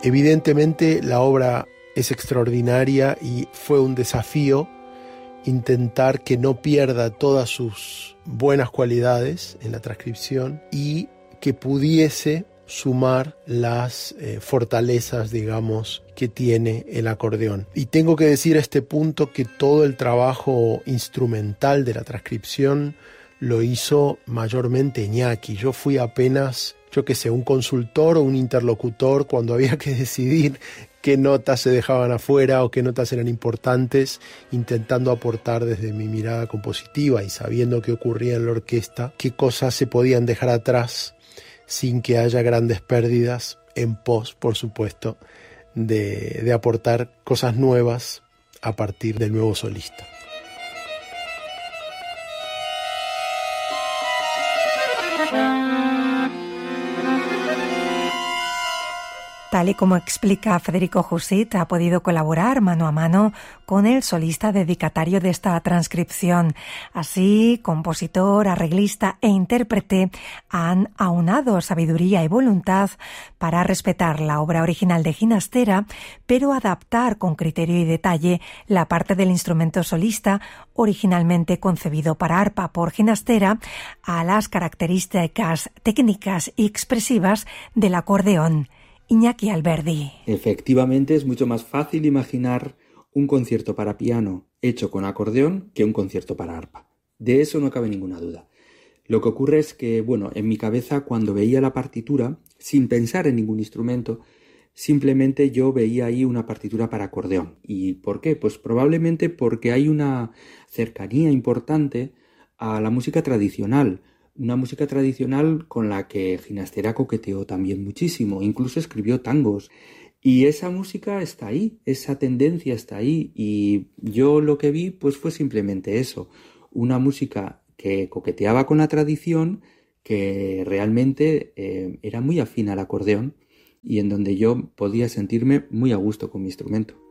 Evidentemente la obra es extraordinaria y fue un desafío intentar que no pierda todas sus buenas cualidades en la transcripción y que pudiese sumar las fortalezas, digamos, que tiene el acordeón. Y tengo que decir a este punto que todo el trabajo instrumental de la transcripción lo hizo mayormente Iñaki. Yo fui apenas, un consultor o un interlocutor cuando había que decidir qué notas se dejaban afuera o qué notas eran importantes, intentando aportar desde mi mirada compositiva y sabiendo qué ocurría en la orquesta, qué cosas se podían dejar atrás sin que haya grandes pérdidas, en pos, por supuesto, de aportar cosas nuevas a partir del nuevo solista. Tal y como explica Federico Jusit, ha podido colaborar mano a mano con el solista dedicatario de esta transcripción. Así, compositor, arreglista e intérprete han aunado sabiduría y voluntad para respetar la obra original de Ginastera, pero adaptar con criterio y detalle la parte del instrumento solista originalmente concebido para arpa por Ginastera a las características técnicas y expresivas del acordeón. Iñaki Alberdi. Efectivamente, es mucho más fácil imaginar un concierto para piano hecho con acordeón que un concierto para arpa. De eso no cabe ninguna duda. Lo que ocurre es que, en mi cabeza, cuando veía la partitura, sin pensar en ningún instrumento, simplemente yo veía ahí una partitura para acordeón. ¿Y por qué? Pues probablemente porque hay una cercanía importante a la música tradicional. Una música tradicional con la que Ginastera coqueteó también muchísimo, incluso escribió tangos. Y esa música está ahí, esa tendencia está ahí. Y yo lo que vi pues fue simplemente eso, una música que coqueteaba con la tradición, que realmente era muy afín al acordeón y en donde yo podía sentirme muy a gusto con mi instrumento.